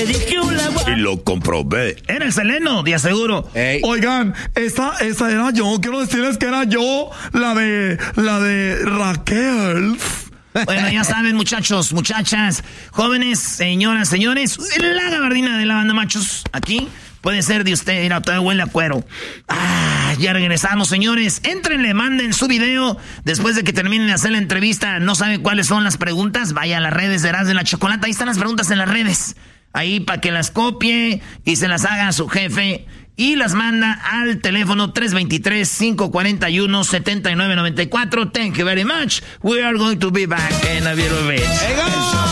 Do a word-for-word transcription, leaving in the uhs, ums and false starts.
Le dije hola, guapa. Y lo comprobé. Era el Seleno, de aseguro. Ey. Oigan, esa, esa era yo. Quiero decirles que era yo, la de, la de Raquel. Bueno, ya saben, muchachos, muchachas, jóvenes, señoras, señores, la gabardina de la banda machos, aquí puede ser de usted, mira, todavía huele a cuero. Ah, ya regresamos, señores. Éntrenle, manden su video después de que terminen de hacer la entrevista. No saben cuáles son las preguntas, vaya a las redes de Erasmo de la Chocolata, ahí están las preguntas en las redes. Ahí para que las copie y se las haga a su jefe. Y las manda al teléfono tres dos tres, cinco cuatro uno, siete nueve nueve cuatro. Thank you very much. We are going to be back in a little bit.